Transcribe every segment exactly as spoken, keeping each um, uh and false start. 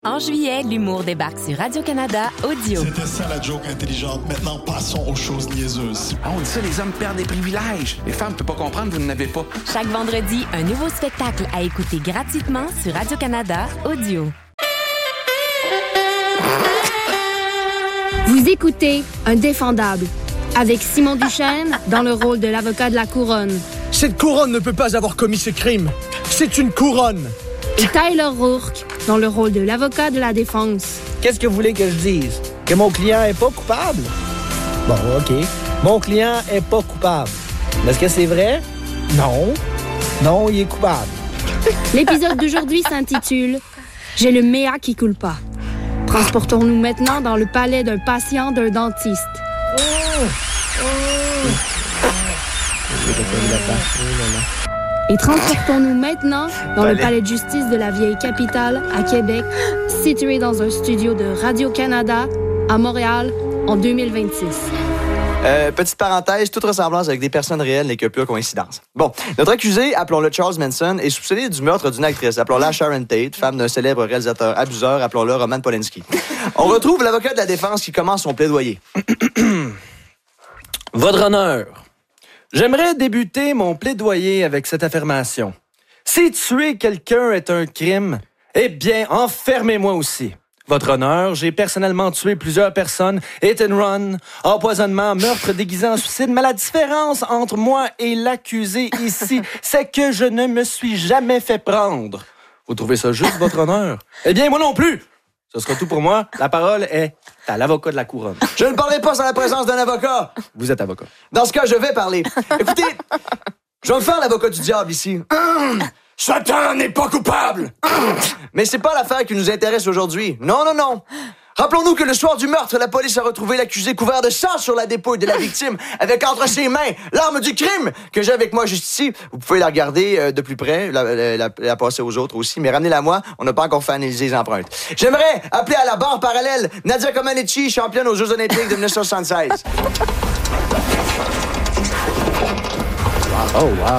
En juillet, l'humour débarque sur Radio-Canada Audio. C'était ça la joke intelligente. Maintenant, passons aux choses niaiseuses. Ah, on dit ça, les hommes perdent des privilèges. Les femmes ne peuvent pas comprendre, vous n'en avez pas. Chaque vendredi, un nouveau spectacle à écouter gratuitement sur Radio-Canada Audio. Vous écoutez Indéfendable, avec Simon Duchesne dans le rôle de l'avocat de la couronne. Cette couronne ne peut pas avoir commis ce crime. C'est une couronne. Et Tyler Rourke dans le rôle de l'avocat de la défense. Qu'est-ce que vous voulez que je dise? Que mon client est pas coupable? Bon, OK. Mon client est pas coupable. Est-ce que c'est vrai? Non. Non, il est coupable. L'épisode d'aujourd'hui s'intitule « J'ai le mea qui culpa ». Transportons-nous maintenant dans le palais d'un patient d'un dentiste. Oh! Oh! Et transportons-nous maintenant dans le palais de justice de la vieille capitale à Québec, situé dans un studio de Radio-Canada à Montréal en deux mille vingt-six. Euh, petite parenthèse, toute ressemblance avec des personnes réelles n'est que pure coïncidence. Bon, notre accusé, appelons-le Charles Manson, est soupçonné du meurtre d'une actrice, appelons-la Sharon Tate, femme d'un célèbre réalisateur abuseur, appelons-le Roman Polanski. On retrouve l'avocat de la défense qui commence son plaidoyer. Votre honneur, j'aimerais débuter mon plaidoyer avec cette affirmation. Si tuer quelqu'un est un crime, eh bien, enfermez-moi aussi. Votre honneur, j'ai personnellement tué plusieurs personnes, hit and run, empoisonnement, meurtre déguisé en suicide, mais la différence entre moi et l'accusé ici, c'est que je ne me suis jamais fait prendre. Vous trouvez ça juste, votre honneur? Eh bien, moi non plus! Ce sera tout pour moi. La parole est à l'avocat de la couronne. Je ne parlerai pas sans la présence d'un avocat. Vous êtes avocat. Dans ce cas, je vais parler. Écoutez, je vais me faire l'avocat du diable ici. Satan n'est pas coupable. Mais c'est pas l'affaire qui nous intéresse aujourd'hui. Non, non, non. Rappelons-nous que le soir du meurtre, la police a retrouvé l'accusé couvert de sang sur la dépouille de la victime, avec entre ses mains l'arme du crime que j'ai avec moi juste ici. Vous pouvez la regarder euh, de plus près, la, la, la, la passer aux autres aussi, mais ramenez-la moi, on n'a pas encore fait analyser les empreintes. J'aimerais appeler à la barre parallèle Nadia Comaneci, championne aux Jeux olympiques de dix-neuf cent soixante-seize. Oh, wow.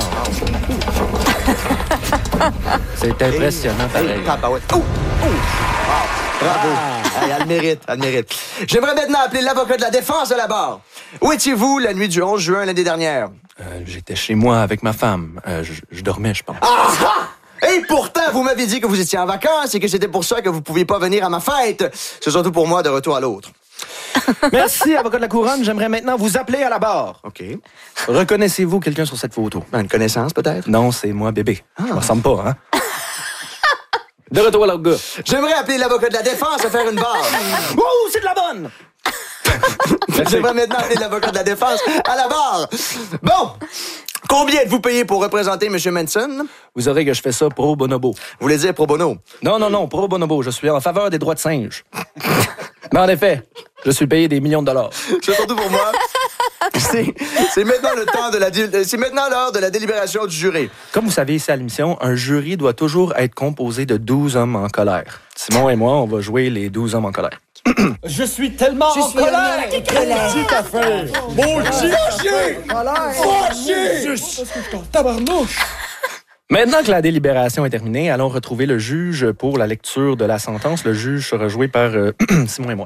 C'est impressionnant, pareil. Hey, oh, oh. Wow. Bravo. Ah. Hey, elle mérite, elle mérite. J'aimerais maintenant appeler l'avocat de la défense de la barre. Où étiez-vous la nuit du onze juin l'année dernière? Euh, j'étais chez moi avec ma femme. Euh, je, je dormais, je pense. Ah! Et pourtant, vous m'aviez dit que vous étiez en vacances et que c'était pour ça que vous pouviez pas venir à ma fête. C'est surtout pour moi de retour à l'autre. Merci, avocat de la couronne. J'aimerais maintenant vous appeler à la barre. OK. Reconnaissez-vous quelqu'un sur cette photo? Une connaissance, peut-être? Non, c'est moi, bébé. Ah. Je me ressemble pas, hein? De retour à l'autre gars. J'aimerais appeler l'avocat de la défense à faire une barre. Ouh, c'est de la bonne! J'aimerais maintenant appeler l'avocat de la défense à la barre. Bon! Combien êtes-vous payé pour représenter M. Manson? Vous aurez que je fais ça pro bonobo. Vous voulez dire pro bono? Non, non, non, pro bonobo. Je suis en faveur des droits de singe. Mais en effet, je suis payé des millions de dollars. C'est surtout pour moi. C'est, c'est maintenant le temps de la, c'est maintenant l'heure de la délibération du jury. Comme vous savez, ici à l'émission, un jury doit toujours être composé de douze hommes en colère. Simon et moi, on va jouer les douze hommes en colère. Je suis tellement Je en suis colère! colère. Tout à fait! Mon Dieu! Fâché! Parce que je suis en tabarnouche! Maintenant que la délibération est terminée, allons retrouver le juge pour la lecture de la sentence. Le juge sera joué par euh, Simon et moi.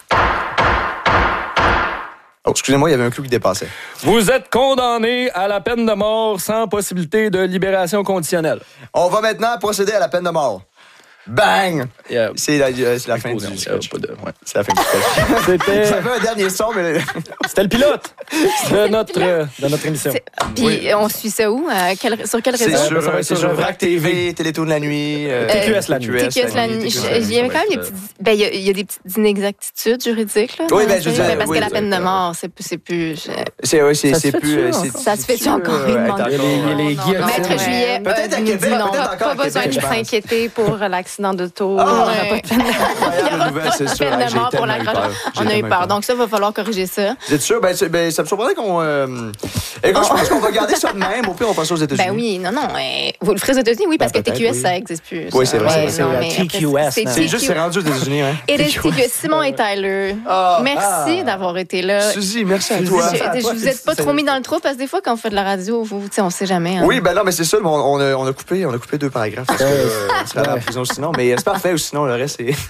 Oh, excusez-moi, il y avait un clou qui dépassait. Vous êtes condamné à la peine de mort sans possibilité de libération conditionnelle. On va maintenant procéder à la peine de mort. Bang! Yeah. C'est la, euh, c'est la fin du sketch. Pas de, ouais. C'est la fin du sketch. C'était... Ça fait un dernier son, mais... C'était le pilote de notre, euh, de notre émission. Puis Oui. on suit ça où? À quel, sur quel C'est réseau? sur, ça va être c'est sur sur Vrac T V, Télétoon de la nuit... Euh, T Q S la nuit. T T Q S la nuit. Il y avait quand même des petites... Ben, il y, a, il y a des petites inexactitudes juridiques, là. Oui, dans ben, le je veux film, dire, parce oui, que la peine de exactement. mort, c'est, c'est plus... je- C'est, oui, c'est, Ça se c'est fait-tu, plus... euh, hein? c'est- Ça se fait-tu encore? euh, Il être demande encore- Les, les, les guillottes. Maître Ouais. Juillet Peut-être euh, à nous Québec, dit non, peut-être pas, encore à pas besoin Québec, de je pense. s'inquiéter pour l'accident d'auto. Ah, Il n'y aura ouais. pas de peine de mort. Il y aura nouvelle, pas c'est de sûr. peine de J'ai mort pour tellement la eu grosse. peur. On J'ai a eu tellement eu peur. peur. Donc ça, il va falloir corriger ça. Vous êtes sûr? Ben, c'est- ben, ça me surprendrait qu'on... Euh... Écoute, je pense qu'on va garder ça de même. Au pire, on passe aux États-Unis. Ben oui, non, non. euh, vous le ferez aux États-Unis, oui, parce Ben, que T Q S, peut-être, oui. ça n'existe plus. Oui, ça. c'est vrai, Ouais, c'est non, la mais T Q S, après, C'est non? C'est juste, c'est T Q S. rendu aux États-Unis, hein? Et T Q S, Simon et Tyler. Ah. Merci d'avoir été là. Suzy, merci à Je, toi. je vous êtes pas trop mis dans le trou parce que des fois, quand on fait de la radio, vous, tu sais, on sait jamais. Hein. Oui, ben non, mais c'est ça, on, on, a, on a coupé, on a coupé deux paragraphes parce que euh, c'est à la prison. sinon, mais c'est parfait ou sinon le reste, c'est.